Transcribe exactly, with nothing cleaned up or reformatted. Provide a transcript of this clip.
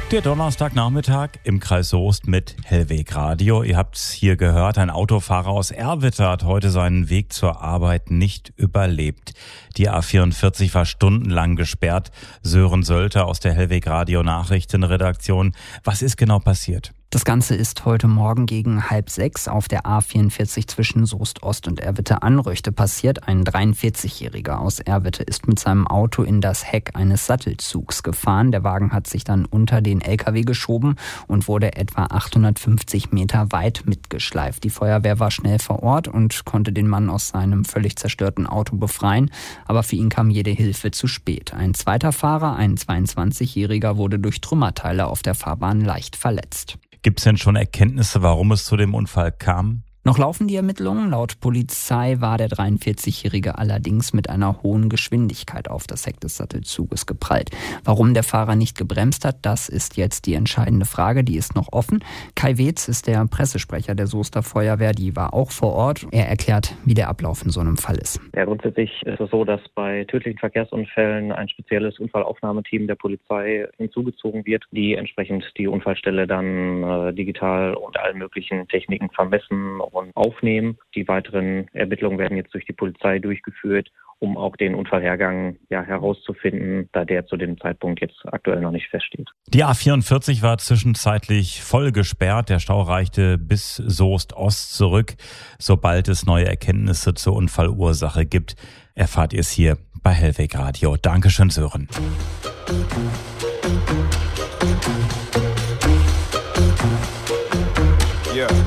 Der Donnerstagnachmittag im Kreis Soest mit Hellweg Radio. Ihr habt es hier gehört, ein Autofahrer aus Erwitte hat heute seinen Weg zur Arbeit nicht überlebt. Die A vierundvierzig war stundenlang gesperrt. Sören Sölter aus der Hellweg Radio Nachrichtenredaktion. Was ist genau passiert? Das Ganze ist heute Morgen gegen halb sechs auf der A vierundvierzig zwischen Soest Ost und Erwitte-Anröchte passiert. Ein dreiundvierzigjähriger aus Erwitte ist mit seinem Auto in das Heck eines Sattelzugs gefahren. Der Wagen hat sich dann unter den L K W geschoben und wurde etwa achthundertfünfzig Meter weit mitgeschleift. Die Feuerwehr war schnell vor Ort und konnte den Mann aus seinem völlig zerstörten Auto befreien. Aber für ihn kam jede Hilfe zu spät. Ein zweiter Fahrer, ein zweiundzwanzigjähriger, wurde durch Trümmerteile auf der Fahrbahn leicht verletzt. Gibt es denn schon Erkenntnisse, warum es zu dem Unfall kam? Noch laufen die Ermittlungen. Laut Polizei war der dreiundvierzigjährige allerdings mit einer hohen Geschwindigkeit auf das Heck des Sattelzuges geprallt. Warum der Fahrer nicht gebremst hat, das ist jetzt die entscheidende Frage. Die ist noch offen. Kai Wetz ist der Pressesprecher der Soester Feuerwehr. Die war auch vor Ort. Er erklärt, wie der Ablauf in so einem Fall ist. Ja, grundsätzlich ist es so, dass bei tödlichen Verkehrsunfällen ein spezielles Unfallaufnahmeteam der Polizei hinzugezogen wird, die entsprechend die Unfallstelle dann äh, digital und allen möglichen Techniken vermessen und aufnehmen. Die weiteren Ermittlungen werden jetzt durch die Polizei durchgeführt, um auch den Unfallhergang ja, herauszufinden, da der zu dem Zeitpunkt jetzt aktuell noch nicht feststeht. Die A vierundvierzig war zwischenzeitlich voll gesperrt. Der Stau reichte bis Soest Ost zurück. Sobald es neue Erkenntnisse zur Unfallursache gibt, erfahrt ihr es hier bei Hellweg Radio. Dankeschön, Sören. Yeah.